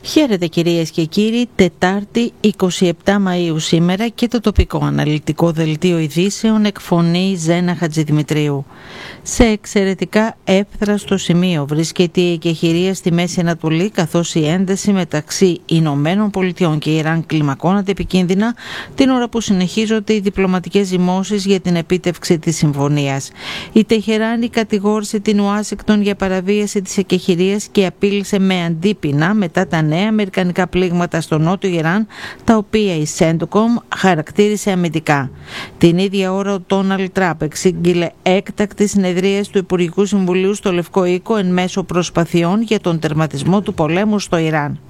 Χαίρετε κυρίες και κύριοι, Τετάρτη 27 Μαΐου σήμερα και το τοπικό αναλυτικό δελτίο ειδήσεων εκφωνεί Ζένα Χατζηδημητρίου. Σε εξαιρετικά εύθραστο σημείο βρίσκεται η εκεχηρία στη Μέση Ανατολή, καθώς η ένταση μεταξύ Ηνωμένων Πολιτειών και Ιράν κλιμακώνεται επικίνδυνα την ώρα που συνεχίζονται οι διπλωματικές ζυμώσεις για την επίτευξη της συμφωνίας. Η Τεχεράνη κατηγόρησε την Ουάσιγκτον για παραβίαση της εκεχηρίας και απείλησε με αντίπεινα μετά τα νέα αμερικανικά πλήγματα στο νότιο Ιράν, τα οποία η Σέντοκομ χαρακτήρισε αμυντικά. Την ίδια ώρα ο Ντόναλντ Τραμπ εξήγηλε έκτακτη συνεδρίαση του Υπουργικού Συμβουλίου στο Λευκό Οίκο εν μέσω προσπαθειών για τον τερματισμό του πολέμου στο Ιράν.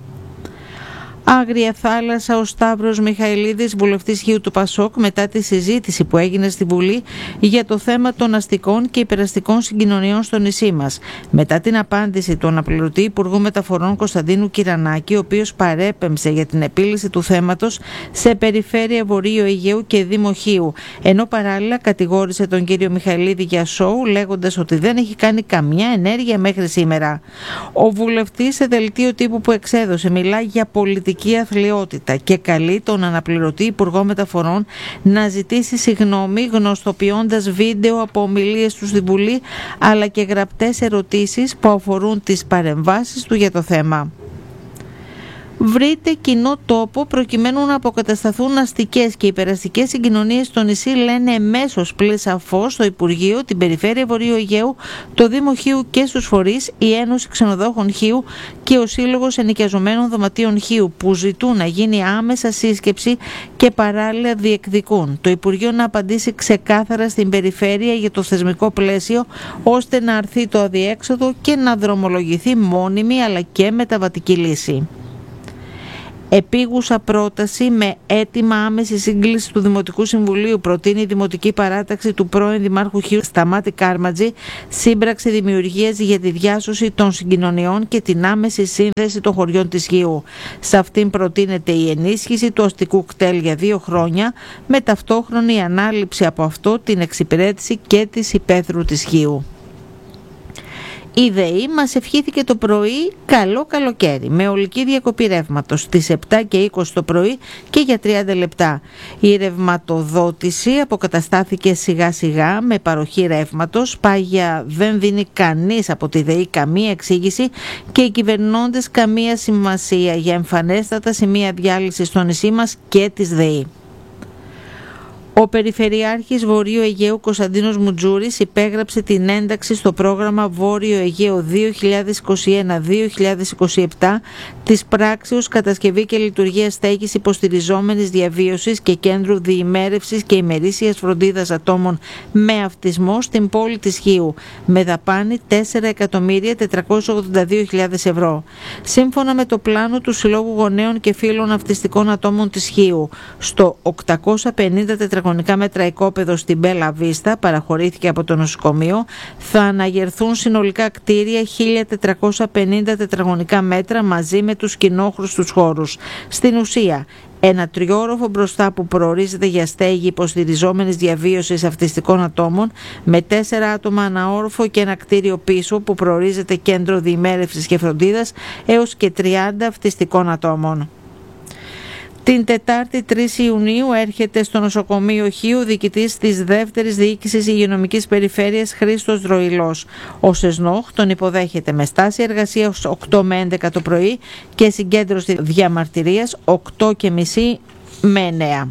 Άγρια θάλασσα, ο Σταύρος Μιχαηλίδης, βουλευτής Χίου του Πασόκ, μετά τη συζήτηση που έγινε στη Βουλή για το θέμα των αστικών και υπεραστικών συγκοινωνιών στο νησί μας. Μετά την απάντηση του αναπληρωτή Υπουργού Μεταφορών Κωνσταντίνου Κυρανάκη, ο οποίος παρέπεμψε για την επίλυση του θέματος σε περιφέρεια Βορείου Αιγαίου και Δήμο Χίου, ενώ παράλληλα κατηγόρησε τον κύριο Μιχαηλίδη για σόου, λέγοντας ότι δεν έχει κάνει καμιά ενέργεια μέχρι σήμερα. Ο βουλευτής σε δελτίο τύπου που εξέδωσε μιλά για πολιτική αθλιότητα και καλεί τον αναπληρωτή Υπουργό Μεταφορών να ζητήσει συγγνώμη, γνωστοποιώντας βίντεο από ομιλίες του στη Βουλή αλλά και γραπτές ερωτήσεις που αφορούν τις παρεμβάσεις του για το θέμα. Βρείτε κοινό τόπο προκειμένου να αποκατασταθούν αστικές και υπεραστικές συγκοινωνίες στο νησί, λένε εμέσως πλησαφώς στο Υπουργείο, την Περιφέρεια Βορείου Αιγαίου, το Δήμο Χίου και στους φορείς, η Ένωση Ξενοδόχων Χίου και ο Σύλλογος Ενοικιαζομένων Δωματίων Χίου, που ζητούν να γίνει άμεσα σύσκεψη και παράλληλα διεκδικούν το Υπουργείο να απαντήσει ξεκάθαρα στην Περιφέρεια για το θεσμικό πλαίσιο, ώστε να αρθεί το αδιέξοδο και να δρομολογηθεί μόνιμη αλλά και μεταβατική λύση. Επίγουσα πρόταση με αίτημα άμεση σύγκληση του Δημοτικού Συμβουλίου προτείνει η Δημοτική Παράταξη του πρώην Δημάρχου Χίου Σταμάτη Κάρματζη, σύμπραξη δημιουργίας για τη διάσωση των συγκοινωνιών και την άμεση σύνδεση των χωριών της Χίου. Σε αυτήν προτείνεται η ενίσχυση του αστικού κτέλ για 2 χρόνια, με ταυτόχρονη ανάληψη από αυτό την εξυπηρέτηση και της υπαίθρου της Χίου. Η ΔΕΗ μας ευχήθηκε το πρωί καλό καλοκαίρι με ολική διακοπή ρεύματος στις 7 και 20 το πρωί και για 30 λεπτά. Η ρευματοδότηση αποκαταστάθηκε σιγά σιγά με παροχή ρεύματος. Πάγια δεν δίνει κανείς από τη ΔΕΗ καμία εξήγηση και οι κυβερνώντες καμία σημασία για εμφανέστατα σημεία διάλυσης στο νησί μας και της ΔΕΗ. Ο Περιφερειάρχης Βορείου Αιγαίου Κωνσταντίνος Μουτζούρης υπέγραψε την ένταξη στο πρόγραμμα Βόρειο Αιγαίο 2021-2027 της πράξεως κατασκευή και λειτουργία στέγης υποστηριζόμενης διαβίωσης και κέντρου διημέρευσης και ημερήσιας φροντίδας ατόμων με αυτισμό στην πόλη της Χίου, με δαπάνη 4.482.000 ευρώ. Σύμφωνα με το πλάνο του Συλλόγου Γονέων και Φίλων Αυτιστικών Ατόμων της Χίου, στο 850 τετραγωνικά μέτρα οικόπεδο στην Μπέλα Βίστα, παραχωρήθηκε από το νοσοκομείο, θα αναγερθούν συνολικά κτίρια 1.450 τετραγωνικά μέτρα μαζί με τους κοινόχρηστους χώρους. Στην ουσία, ένα τριόροφο μπροστά που προορίζεται για στέγη υποστηριζόμενης διαβίωσης αυτιστικών ατόμων με 4 άτομα ανά όροφο και ένα κτίριο πίσω που προορίζεται κέντρο διημέρευσης και φροντίδας έως και 30 αυτιστικών ατόμων. Την Τετάρτη 3 Ιουνίου έρχεται στο νοσοκομείο Χίου διοικητής της δεύτερης διοίκησης υγειονομικής περιφέρειας Χρήστος Δροηλός. Ο ΣΕΣΝΟΧ τον υποδέχεται με στάση εργασίας 8 με 11 το πρωί και συγκέντρωση διαμαρτυρίας 8:30 με 9.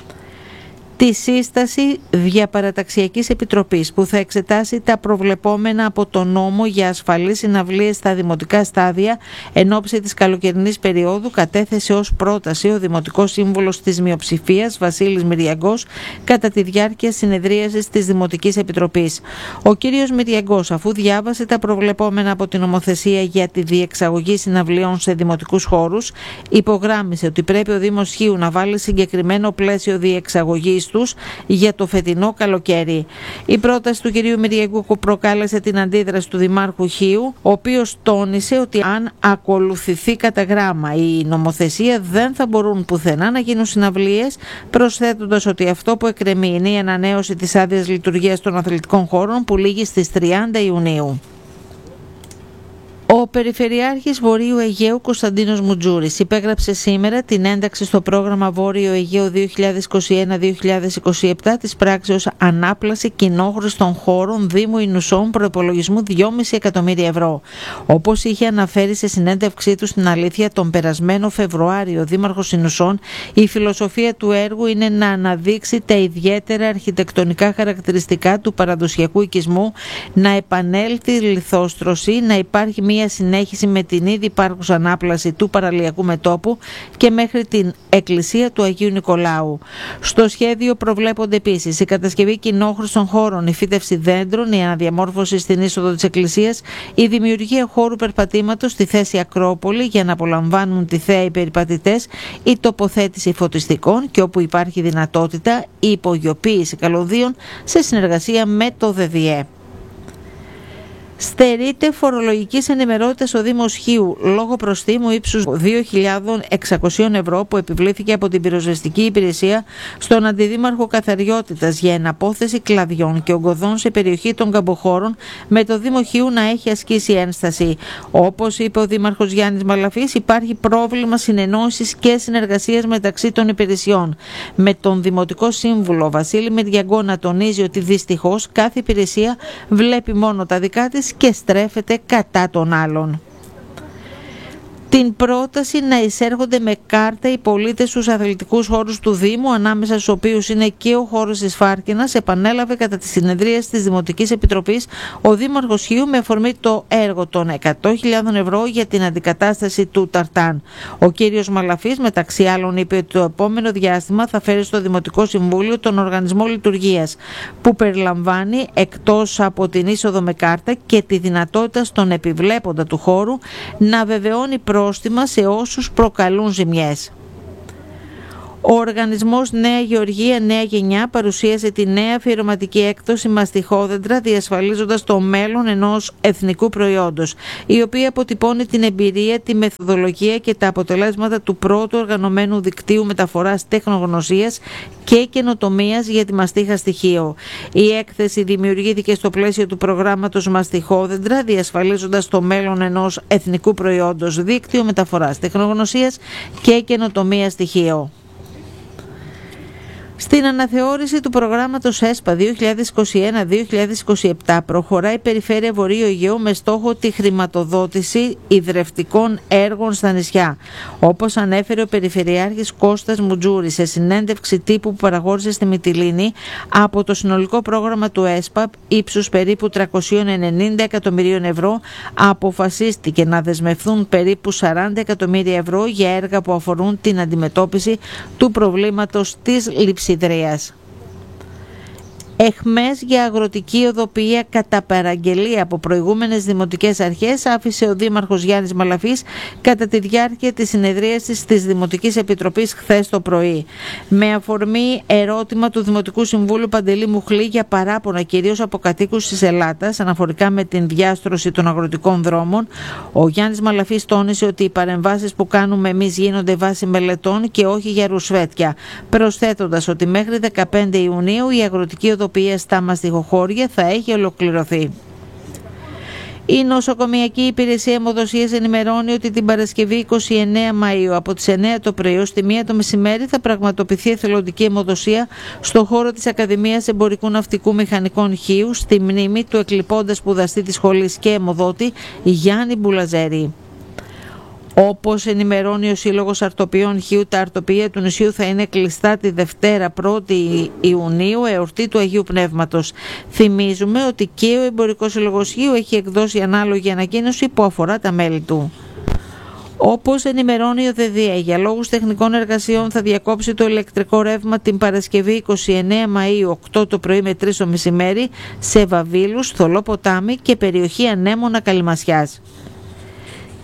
Τη σύσταση διαπαραταξιακής επιτροπής που θα εξετάσει τα προβλεπόμενα από το νόμο για ασφαλείς συναυλίες στα δημοτικά στάδια εν ώψη της καλοκαιρινής περίοδου, κατέθεσε ως πρόταση ο Δημοτικός Σύμβουλος της Μειοψηφίας Βασίλης Μυριαγκός κατά τη διάρκεια συνεδρίασης της Δημοτικής Επιτροπής. Ο κύριος Μυριαγκός, αφού διάβασε τα προβλεπόμενα από την νομοθεσία για τη διεξαγωγή συναυλιών σε δημοτικούς χώρους, υπογράμμισε ότι πρέπει ο Δήμος Χίου να βάλει συγκεκριμένο πλαίσιο διεξαγωγής τους για το φετινό καλοκαίρι. Η πρόταση του κυρίου Μυριαγκού προκάλεσε την αντίδραση του Δημάρχου Χίου, ο οποίος τόνισε ότι αν ακολουθηθεί κατά γράμμα η νομοθεσία δεν θα μπορούν πουθενά να γίνουν συναυλίες, προσθέτοντας ότι αυτό που εκκρεμεί είναι η ανανέωση της άδειας λειτουργίας των αθλητικών χώρων που λήγει στις 30 Ιουνίου. Ο Περιφερειάρχης Βορείου Αιγαίου Κωνσταντίνος Μουτζούρης υπέγραψε σήμερα την ένταξη στο πρόγραμμα Βόρειο Αιγαίο 2021-2027 της πράξεως Ανάπλαση κοινόχρηστων χώρων Δήμου Ινουσών προϋπολογισμού 2,5 εκατομμύρια ευρώ. Όπως είχε αναφέρει σε συνέντευξή του στην Αλήθεια τον περασμένο Φεβρουάριο ο Δήμαρχος Ινουσών, η φιλοσοφία του έργου είναι να αναδείξει τα ιδιαίτερα αρχιτεκτονικά χαρακτηριστικά του παραδοσιακού οικισμού, να επανέλθει η λιθόστρωση, να υπάρχει μια συνέχιση με την ήδη υπάρχουσα ανάπλαση του παραλιακού μετώπου και μέχρι την εκκλησία του Αγίου Νικολάου. Στο σχέδιο προβλέπονται επίσης η κατασκευή κοινόχρηστων χώρων, η φύτευση δέντρων, η αναδιαμόρφωση στην είσοδο της εκκλησίας, η δημιουργία χώρου περπατήματος στη θέση Ακρόπολη για να απολαμβάνουν τη θέα οι περιπατητές, η τοποθέτηση φωτιστικών και όπου υπάρχει δυνατότητα η υπογειοποίηση καλωδίων σε συνεργασία με το ΔΔΕ. Στερείται φορολογικής ενημερότητας ο Δήμος Χίου λόγω προστίμου ύψους 2.600 ευρώ που επιβλήθηκε από την πυροσβεστική υπηρεσία στον Αντιδήμαρχο Καθαριότητας για εναπόθεση κλαδιών και ογκωδών σε περιοχή των Καμποχώρων, με το Δήμο Χίου να έχει ασκήσει ένσταση. Όπως είπε ο Δήμαρχος Γιάννης Μαλαφής, υπάρχει πρόβλημα συνεννόησης και συνεργασίας μεταξύ των υπηρεσιών. Με τον Δημοτικό Σύμβουλο Βασίλη Μεριαγκό να τονίζει ότι δυστυχώς κάθε υπηρεσία βλέπει μόνο τα δικά της και στρέφεται κατά των άλλων. Την πρόταση να εισέρχονται με κάρτα οι πολίτες στους αθλητικούς χώρους του Δήμου, ανάμεσα στους οποίους είναι και ο χώρος της Φάρκινας, επανέλαβε κατά τη συνεδρία της Δημοτικής Επιτροπής ο Δήμαρχος Χίου με αφορμή το έργο των 100.000 ευρώ για την αντικατάσταση του Ταρτάν. Ο κύριος Μαλαφής, μεταξύ άλλων, είπε ότι το επόμενο διάστημα θα φέρει στο Δημοτικό Συμβούλιο τον Οργανισμό Λειτουργίας, που περιλαμβάνει εκτός από την είσοδο με κάρτα και τη δυνατότητα στον επιβλέποντα του χώρου να βεβαιώνει πρόστιμα σε όσους προκαλούν ζημιές. Ο οργανισμός Νέα Γεωργία Νέα Γενιά παρουσίασε τη νέα αφιερωματική έκδοση μαστιχόδεντρα, διασφαλίζοντας το μέλλον ενός εθνικού προϊόντος, η οποία αποτυπώνει την εμπειρία, τη μεθοδολογία και τα αποτελέσματα του πρώτου οργανωμένου δικτύου μεταφοράς τεχνογνωσίας και καινοτομίας για τη μαστίχα στοιχείο. Η έκθεση δημιουργήθηκε στο πλαίσιο του προγράμματος Μαστιχόδεντρα, διασφαλίζοντας το μέλλον ενός εθνικού προϊόντος, δίκτυο μεταφοράς τεχνογνωσίας και καινοτομίας στοιχείο. Στην αναθεώρηση του προγράμματος ΕΣΠΑ 2021-2027 προχωράει η Περιφέρεια Βορείου Αιγαίου με στόχο τη χρηματοδότηση ιδρευτικών έργων στα νησιά. Όπως ανέφερε ο Περιφερειάρχης Κώστας Μουτζούρης σε συνέντευξη τύπου που παραχώρησε στη Μυτιλήνη, από το συνολικό πρόγραμμα του ΕΣΠΑ ύψους περίπου 390 εκατομμυρίων ευρώ αποφασίστηκε να δεσμευθούν περίπου 40 εκατομμύρια ευρώ για έργα που αφορούν την αντιμετώπιση του προβλήματος της λειψιδρίας. Εχμές για αγροτική οδοποιία κατά παραγγελία από προηγούμενες δημοτικές αρχές άφησε ο Δήμαρχος Γιάννης Μαλαφής κατά τη διάρκεια της συνεδρίασης της Δημοτικής Επιτροπής χθες το πρωί. Με αφορμή ερώτημα του Δημοτικού Συμβούλου Παντελή Μουχλή για παράπονα κυρίως από κατοίκους της Ελλάδας αναφορικά με την διάστρωση των αγροτικών δρόμων, ο Γιάννης Μαλαφής τόνισε ότι οι παρεμβάσεις που κάνουμε εμείς γίνονται βάσει μελετών και όχι για ρουσφέτια, προσθέτοντας ότι μέχρι 15 Ιουνίου η αγροτική οδοποιία στα μαστιχοχώρια θα έχει ολοκληρωθεί. Η Νοσοκομιακή Υπηρεσία Αιμοδοσίας ενημερώνει ότι την Παρασκευή 29 Μαΐου από τις 9 το πρωί ως τη 1 το μεσημέρι θα πραγματοποιηθεί εθελοντική αιμοδοσία στο χώρο της Ακαδημίας Εμπορικού Ναυτικού Μηχανικών Χίου, στη μνήμη του εκλειπώντα σπουδαστή της σχολής και αιμοδότη Γιάννη Μπουλαζέρη. Όπως ενημερώνει ο Σύλλογος Αρτοποιών Χίου, τα αρτοποιεία του νησιού θα είναι κλειστά τη Δευτέρα 1η Ιουνίου, εορτή του Αγίου Πνεύματος. Θυμίζουμε ότι και ο Εμπορικός Σύλλογος Χίου έχει εκδώσει ανάλογη ανακοίνωση που αφορά τα μέλη του. Όπως ενημερώνει ο ΔΔΕ, για λόγους τεχνικών εργασιών θα διακόψει το ηλεκτρικό ρεύμα την Παρασκευή 29 Μαΐου 8 το πρωί με 3 το μεσημέρι σε Βαβήλους, Θολό Ποτάμι και περιοχή Ανέμωνα Καλυμασιάς.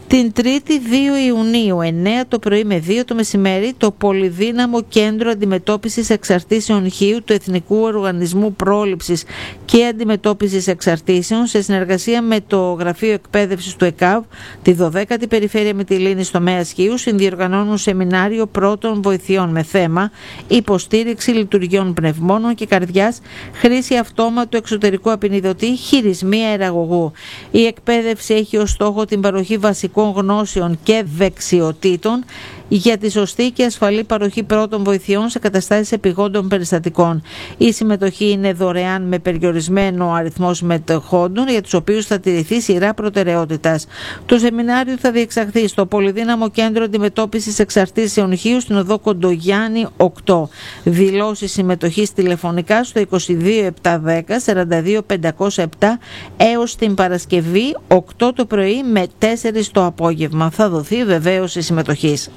Την 3η 2 Ιουνίου, 9 το πρωί με 2 το μεσημέρι, το Πολυδύναμο Κέντρο Αντιμετώπισης Εξαρτήσεων Χείου του Εθνικού Οργανισμού Πρόληψης και Αντιμετώπισης Εξαρτήσεων, σε συνεργασία με το Γραφείο Εκπαίδευσης του ΕΚΑΒ, τη 12η Περιφέρεια Μυτιλήνης τομέας Χείου, συνδιοργανώνουν σεμινάριο πρώτων βοηθειών με θέμα υποστήριξη λειτουργιών πνευμόνων και καρδιάς, χρήση αυτόματου εξωτερικού απεινιδωτή, χειρισμοί αεραγωγού. Η εκπαίδευση έχει ως στόχο την παροχή βασικών γνώσεων και δεξιοτήτων για τη σωστή και ασφαλή παροχή πρώτων βοηθειών σε καταστάσεις επιγόντων περιστατικών. Η συμμετοχή είναι δωρεάν με περιορισμένο αριθμό συμμετεχόντων, για τους οποίους θα τηρηθεί σειρά προτεραιότητας. Το σεμινάριο θα διεξαχθεί στο Πολυδύναμο Κέντρο Αντιμετώπισης Εξαρτήσεων Χείου, στην οδό Κοντογιάννη 8. Δηλώσεις συμμετοχής τηλεφωνικά στο 22 710 42 507 έως την Παρασκευή 8 το πρωί με 4 το απόγευμα. Θα δοθεί βεβαίωση συμμετοχής.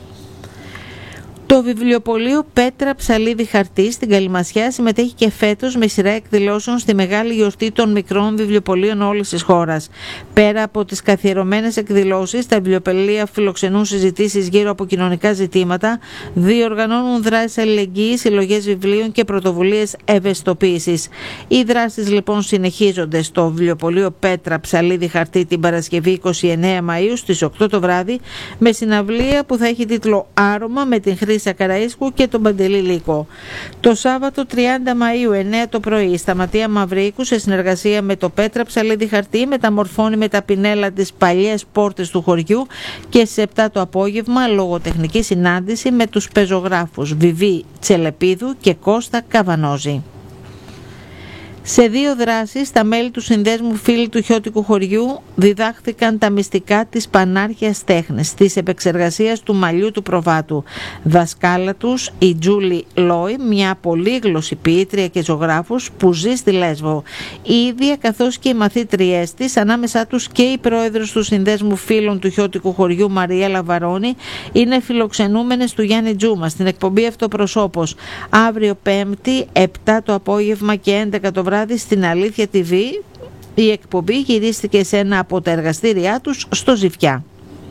Το βιβλιοπωλείο Πέτρα Ψαλίδη Χαρτί στην Καλυμασιά συμμετέχει και φέτος με σειρά εκδηλώσεων στη μεγάλη γιορτή των μικρών βιβλιοπωλείων όλης της χώρας. Πέρα από τις καθιερωμένες εκδηλώσεις, τα βιβλιοπωλεία φιλοξενούν συζητήσεις γύρω από κοινωνικά ζητήματα, διοργανώνουν δράσεις αλληλεγγύης, συλλογές βιβλίων και πρωτοβουλίες ευαισθητοποίησης. Οι δράσεις λοιπόν συνεχίζονται στο βιβλιοπωλείο Πέτρα Ψαλίδη Χαρτί την Παρασκευή 29 Μαΐου στις 8 το βράδυ, με συναυλία που θα έχει τίτλο «Άρωμα» με την Χρήση Ακαραΐσκου και τον Παντελή Λύκο. Το Σάββατο 30 Μαΐου 9 το πρωί, στα Ματία Μαυρίκου, σε συνεργασία με το Πέτρα Ψαλίδη Χαρτί, μεταμορφώνει με τα πινέλα τις παλιές πόρτες του χωριού, και στις 7 το απόγευμα λογοτεχνική συνάντηση με τους πεζογράφους Βιβί Τσελεπίδου και Κώστα Καβανόζη. Σε 2 δράσεις, τα μέλη του Συνδέσμου Φίλοι του Χιώτικου Χωριού διδάχθηκαν τα μυστικά της πανάρχιας τέχνης, της επεξεργασίας του μαλλιού του προβάτου. Δασκάλα τους η Τζούλη Λόι, μια πολύγλωση ποιήτρια και ζωγράφος που ζει στη Λέσβο. Η ίδια, καθώς και οι μαθήτριές της, ανάμεσά τους και η πρόεδρος του Συνδέσμου Φίλων του Χιώτικου Χωριού Μαριέλα Βαρώνη, είναι φιλοξενούμενες του Γιάννη Τζούμα στην εκπομπή Αυτοπροσώπος, αύριο 5η 7 το απόγευμα και 11 το βράδυ στην Αλήθεια TV. Η εκπομπή γυρίστηκε σε ένα από τα εργαστήριά τους στο Ζιφιά.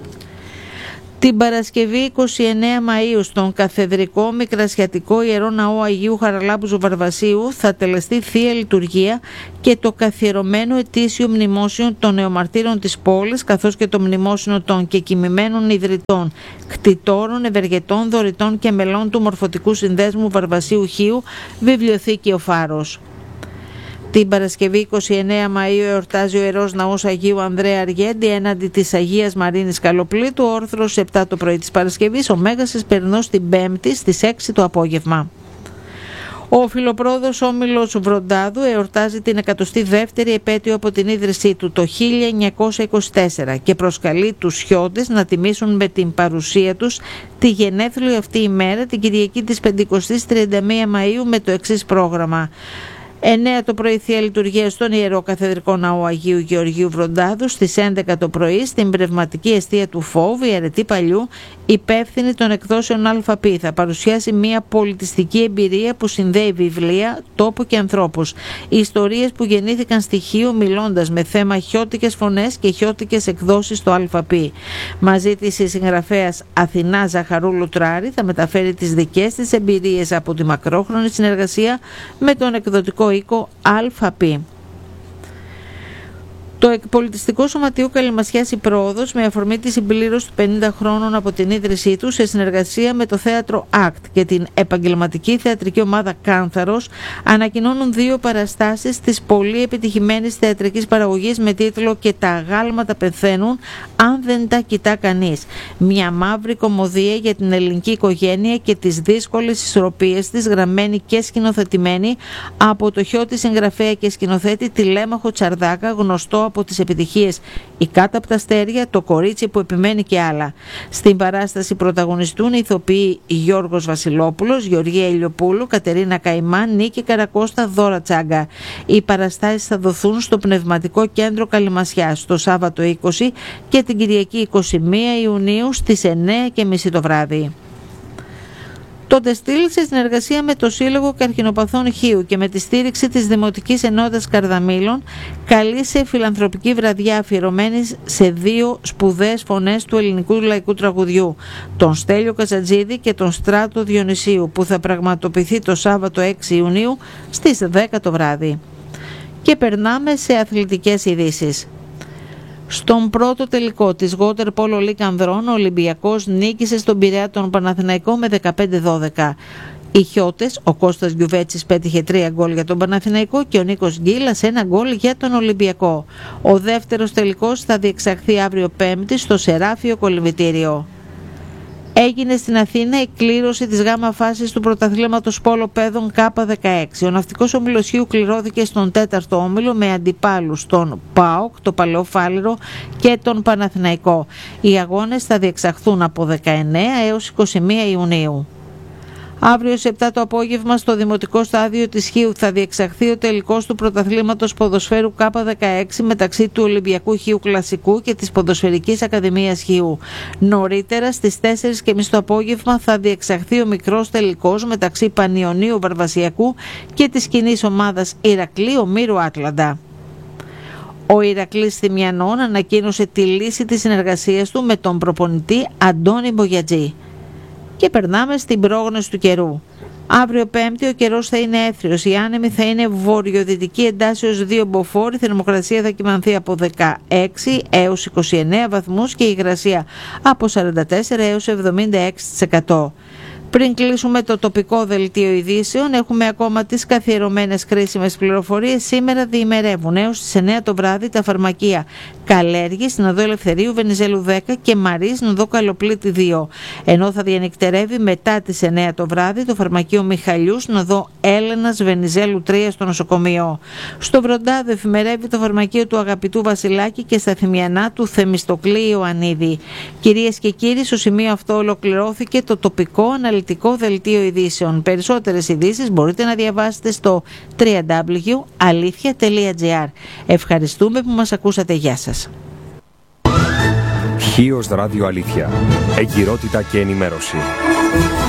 Την Παρασκευή 29 Μαΐου στον Καθεδρικό Μικρασιατικό Ιερό Ναό Αγίου Χαραλάμπου Βαρβασίου θα τελεστεί Θεία Λειτουργία και το καθιερωμένο ετήσιο μνημόσιο των νεομαρτύρων της πόλης, καθώς και το μνημόσιο των κεκοιμημένων ιδρυτών, κτητόρων, ευεργετών, δωρητών και μελών του Μορφωτικού Συνδέσμου Βαρβασίου Χίου, Βιβλιοθήκη Ο Φάρος. Την Παρασκευή 29 Μαΐου εορτάζει ο Ιερός Ναός Αγίου Ανδρέα Αργέντη έναντι της Αγίας Μαρίνης Καλοπλήτου, όρθρος 7 το πρωί της Παρασκευής, ο Μέγας Εσπερινός την 5η στις 6 το απόγευμα. Ο Φιλοπρόδος Όμιλος Βροντάδου εορτάζει την 102η επέτειο από την ίδρυσή του το 1924 και προσκαλεί τους χιώτες να τιμήσουν με την παρουσία τους τη γενέθλια αυτή ημέρα, την Κυριακή της 50ης 31 Μαΐου, με το εξής πρόγραμμα. 9 το πρωί Θεία Λειτουργία στον Ιερό Καθεδρικό Ναό Αγίου Γεωργίου Βροντάδου, στις 11 το πρωί στην πνευματική εστία του Φόβου, η Αρετή Παλιού, υπεύθυνη των εκδόσεων ΑΠ, θα παρουσιάσει μια πολιτιστική εμπειρία που συνδέει βιβλία, τόπο και ανθρώπους. Ιστορίες που γεννήθηκαν στη Χίο, μιλώντας με θέμα χιώτικες φωνές και χιώτικες εκδόσεις στο ΑΠ. Μαζί της η συγγραφέας Αθηνά Ζαχαρούλου Τράρη θα μεταφέρει τις δικές της εμπειρίες από τη μακρόχρονη συνεργασία με τον εκδοτικό οίκο ΑΠ. Το Εκπολιτιστικό Σωματείο Καλυμασιάς η Πρόοδος, με αφορμή τη συμπλήρωση των 50 χρόνων από την ίδρυσή του, σε συνεργασία με το Θέατρο ΑΚΤ και την επαγγελματική θεατρική ομάδα Κάνθαρος, ανακοινώνουν 2 παραστάσεις της πολύ επιτυχημένης θεατρικής παραγωγής με τίτλο «Και τα αγάλματα πεθαίνουν αν δεν τα κοιτά κανείς». Μια μαύρη κωμωδία για την ελληνική οικογένεια και τις δύσκολες ισορροπίες της, γραμμένη και σκηνοθετημένη από το χιώτη συγγραφέα και σκηνοθέτη Τηλέμαχο Τσαρδάκα, γνωστό από τις επιτυχίες «Η Κάτω απ' τα αστέρια», «Το κορίτσι που επιμένει» και άλλα. Στην παράσταση πρωταγωνιστούν οι ηθοποιοί Γιώργος Βασιλόπουλος, Γεωργία Ηλιοπούλου, Κατερίνα Καϊμάν, Νίκη Καρακώστα, Δώρα Τσάγκα. Οι παραστάσεις θα δοθούν στο Πνευματικό Κέντρο Καλυμασιάς το Σάββατο 20 και την Κυριακή 21 Ιουνίου στις 9:30 το βράδυ. Το Τεστήλ, σε συνεργασία με το Σύλλογο Καρκινοπαθών Χείου και με τη στήριξη της Δημοτικής Ενότητας Καρδαμήλων, καλεί σε φιλανθρωπική βραδιά αφιερωμένη σε 2 σπουδαίες φωνές του ελληνικού λαϊκού τραγουδιού, τον Στέλιο Καζατζίδη και τον Στράτο Διονυσίου, που θα πραγματοποιηθεί το Σάββατο 6 Ιουνίου στις 10 το βράδυ. Και περνάμε σε αθλητικές ειδήσεις. Στον πρώτο τελικό της Water Polo League Ανδρών, ο Ολυμπιακός νίκησε στον Πειραιά τον Παναθηναϊκό με 15-12. Οι Χιώτες, ο Κώστας Γιουβέτσης πέτυχε 3 γκολ για τον Παναθηναϊκό και ο Νίκος Γκίλας 1 γκολ για τον Ολυμπιακό. Ο δεύτερος τελικός θα διεξαχθεί αύριο Πέμπτη στο Σεράφιο Κολυμβητήριο. Έγινε στην Αθήνα η κλήρωση της γάμα φάσης του πρωταθλήματος πόλο παιδών K16. Ο ναυτικός όμιλος Χίου κληρώθηκε στον 4ο όμιλο με αντιπάλους τον ΠΑΟΚ, το Παλαιοφάλιρο και τον Παναθηναϊκό. Οι αγώνες θα διεξαχθούν από 19 έως 21 Ιουνίου. Αύριο σε 7 το απόγευμα στο Δημοτικό Στάδιο της Χίου θα διεξαχθεί ο τελικός του πρωταθλήματος ποδοσφαίρου K16 μεταξύ του Ολυμπιακού Χίου Κλασικού και της Ποδοσφαιρικής Ακαδημίας Χίου. Νωρίτερα στις 4:30 το απόγευμα θα διεξαχθεί ο μικρός τελικός μεταξύ Πανιωνίου Βαρβασιακού και της κοινής ομάδας Ηρακλείου Μύρου Άτλαντα. Ο Ηρακλής Θημιανών ανακοίνωσε τη λύση της συνεργασίας του με τον προπονητή Αντώνη Μπογιατζή. Και περνάμε στην πρόγνωση του καιρού. Αύριο Πέμπτη ο καιρός θα είναι έθριος, η άνεμη θα είναι βορειοδυτική εντάσσεως 2 μποφόρ, η θερμοκρασία θα κυμανθεί από 16 έως 29 βαθμούς και η υγρασία από 44 έως 76%. Πριν κλείσουμε το τοπικό δελτίο ειδήσεων, έχουμε ακόμα τις καθιερωμένες κρίσιμες πληροφορίες. Σήμερα διημερεύουν έως τις 9 το βράδυ τα φαρμακεία Καλέργη στην οδό Ελευθερίου Βενιζέλου 10 και Μαρή στην οδό Καλοπλήτη 2. Ενώ θα διανυκτερεύει μετά τις 9 το βράδυ το φαρμακείο Μιχαλιού στην οδό Έλενας Βενιζέλου 3 στο νοσοκομείο. Στο Βροντάδο εφημερεύει το φαρμακείο του Αγαπητού Βασιλάκη και στα Θυμιανά του Θεμιστοκλή Ιωαννίδη. Κυρίες και κύριοι, στο σημείο αυτό ολοκληρώθηκε το τοπικό αναλυτικό δελτίο ειδήσεων. Περισσότερες ειδήσεις μπορείτε να διαβάσετε στο www.alithia.gr. Ευχαριστούμε που μας ακούσατε. Γεια σας. Χίος Ράδιο Αλήθεια. Εγκυρότητα και ενημέρωση.